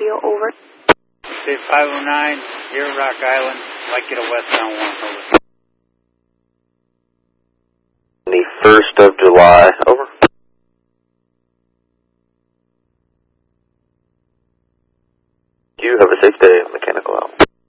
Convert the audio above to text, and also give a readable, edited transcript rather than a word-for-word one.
radio, over. Say 509, here Rock Island, like get a westbound one, over. The 1st of July, over. You have a safe day.